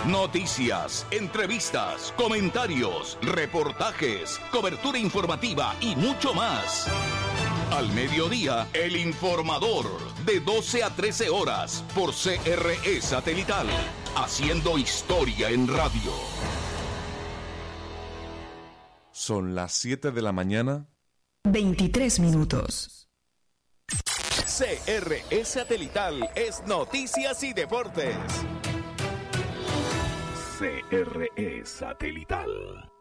Noticias, entrevistas, comentarios, reportajes, cobertura informativa y mucho más. Al mediodía, El Informador, de 12 a 13 horas, por CRE Satelital, haciendo historia en radio. Son las 7 de la mañana. 23 minutos. CRE Satelital es noticias y deportes. CRE Satelital.